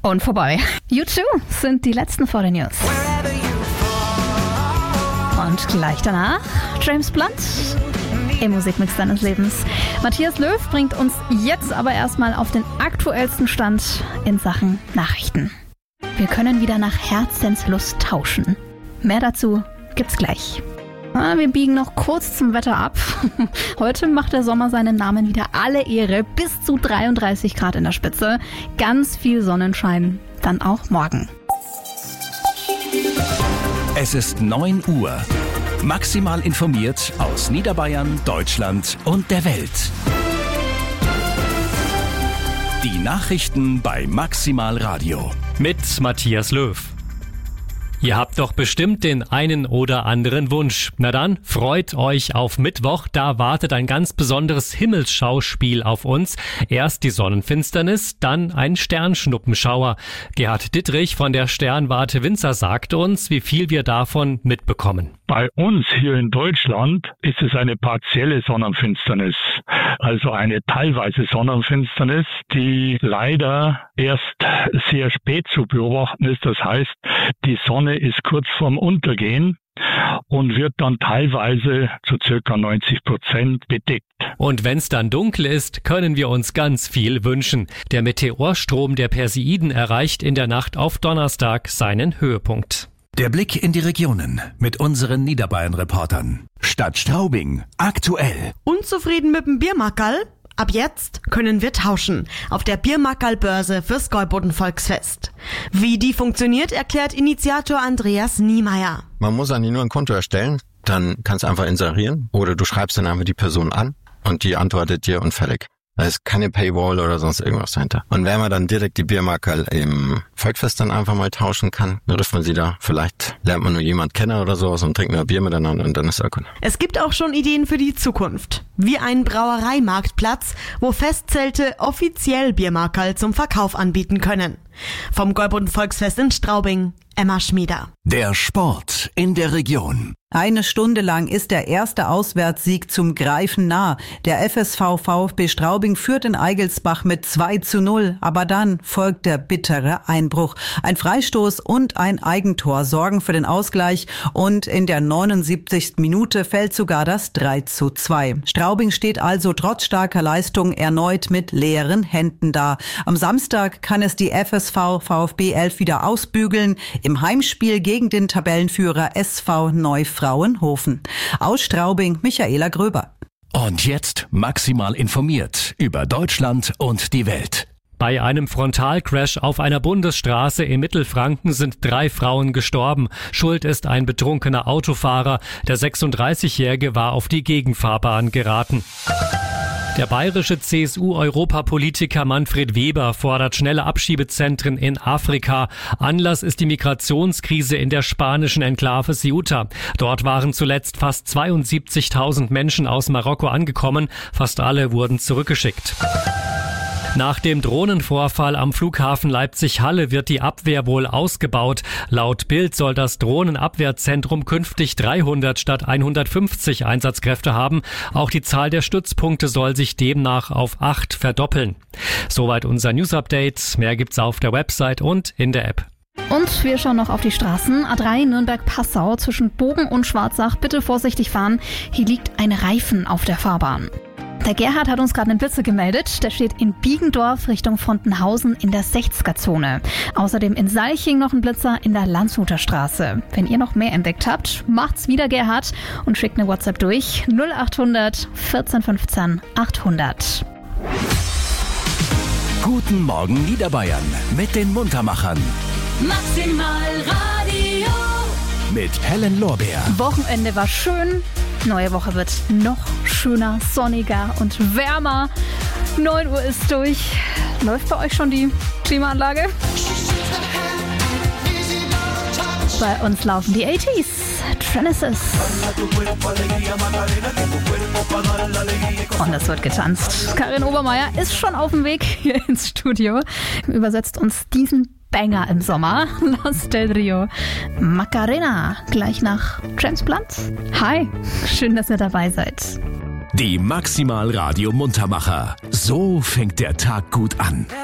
Und vorbei. U2 sind die letzten vor den News. Und gleich danach James Blunt im Musikmix deines Lebens. Matthias Löw bringt uns jetzt aber erstmal auf den aktuellsten Stand in Sachen Nachrichten. Wir können wieder nach Herzenslust tauschen. Mehr dazu gibt's gleich. Wir biegen noch kurz zum Wetter ab. Heute macht der Sommer seinem Namen wieder alle Ehre. Bis zu 33 Grad in der Spitze. Ganz viel Sonnenschein. Dann auch morgen. Es ist 9 Uhr. Maximal informiert aus Niederbayern, Deutschland und der Welt. Die Nachrichten bei Maximal Radio. Mit Matthias Löw. Ihr habt doch bestimmt den einen oder anderen Wunsch. Na dann, freut euch auf Mittwoch. Da wartet ein ganz besonderes Himmelsschauspiel auf uns. Erst die Sonnenfinsternis, dann ein Sternschnuppenschauer. Gerhard Dittrich von der Sternwarte Winzer sagt uns, wie viel wir davon mitbekommen. Bei uns hier in Deutschland ist es eine partielle Sonnenfinsternis, also eine teilweise Sonnenfinsternis, die leider erst sehr spät zu beobachten ist. Das heißt, die Sonne ist kurz vorm Untergehen und wird dann teilweise zu ca. 90% bedeckt. Und wenn es dann dunkel ist, können wir uns ganz viel wünschen. Der Meteorstrom der Perseiden erreicht in der Nacht auf Donnerstag seinen Höhepunkt. Der Blick in die Regionen mit unseren Niederbayern-Reportern. Stadt Straubing, aktuell. Unzufrieden mit dem Biermackerl? Ab jetzt können wir tauschen auf der Biermackerl-Börse fürs Gäuboden-Volksfest. Wie die funktioniert, erklärt Initiator Andreas Niemeyer. Man muss eigentlich nur ein Konto erstellen, dann kannst du einfach inserieren oder du schreibst dann einfach die Person an und die antwortet dir und fertig. Da ist keine Paywall oder sonst irgendwas dahinter. Und wenn man dann direkt die Biermackerl im Volksfest dann einfach mal tauschen kann, dann trifft man sie da. Vielleicht lernt man nur jemand kennen oder sowas und trinkt ein Bier miteinander und dann ist es gut. Es gibt auch schon Ideen für die Zukunft. Wie ein Brauereimarktplatz, wo Festzelte offiziell Biermackerl zum Verkauf anbieten können. Vom Gäuboden Volksfest in Straubing, Emma Schmieder. Der Sport in der Region. Eine Stunde lang ist der erste Auswärtssieg zum Greifen nah. Der FSV VfB Straubing führt in Eigelsbach mit 2:0, aber dann folgt der bittere Einbruch. Ein Freistoß und ein Eigentor sorgen für den Ausgleich und in der 79. Minute fällt sogar das 3:2. Straubing steht also trotz starker Leistung erneut mit leeren Händen da. Am Samstag kann es die FSV VfB 11 wieder ausbügeln im Heimspiel gegen den Tabellenführer SV Neufrauenhofen. Aus Straubing, Michaela Gröber. Und jetzt maximal informiert über Deutschland und die Welt. Bei einem Frontalcrash auf einer Bundesstraße in Mittelfranken sind 3 Frauen gestorben. Schuld ist ein betrunkener Autofahrer. Der 36-Jährige war auf die Gegenfahrbahn geraten. Der bayerische CSU-Europapolitiker Manfred Weber fordert schnelle Abschiebezentren in Afrika. Anlass ist die Migrationskrise in der spanischen Enklave Ceuta. Dort waren zuletzt fast 72.000 Menschen aus Marokko angekommen. Fast alle wurden zurückgeschickt. Nach dem Drohnenvorfall am Flughafen Leipzig-Halle wird die Abwehr wohl ausgebaut. Laut Bild soll das Drohnenabwehrzentrum künftig 300 statt 150 Einsatzkräfte haben. Auch die Zahl der Stützpunkte soll sich demnach auf 8 verdoppeln. Soweit unser News-Update. Mehr gibt's auf der Website und in der App. Und wir schauen noch auf die Straßen. A3 Nürnberg-Passau zwischen Bogen und Schwarzach. Bitte vorsichtig fahren. Hier liegt ein Reifen auf der Fahrbahn. Der Gerhard hat uns gerade einen Blitzer gemeldet. Der steht in Biegendorf Richtung Fontenhausen in der 60er-Zone. Außerdem in Salching noch ein Blitzer in der Landshuter Straße. Wenn ihr noch mehr entdeckt habt, macht's wieder Gerhard und schickt eine WhatsApp durch 0800 14 15 800. Guten Morgen Niederbayern mit den Muntermachern. Maximal Radio. Mit Helen Lorbeer. Wochenende war schön. Neue Woche wird noch schöner, sonniger und wärmer. 9 Uhr ist durch. Läuft bei euch schon die Klimaanlage? Bei uns laufen die 80s. Genesis. Und es wird getanzt. Karin Obermeier ist schon auf dem Weg hier ins Studio. Übersetzt uns diesen Banger im Sommer. Los del Rio. Macarena. Gleich nach James Blunt. Hi. Schön, dass ihr dabei seid. Die Maximal Radio Muntermacher. So fängt der Tag gut an.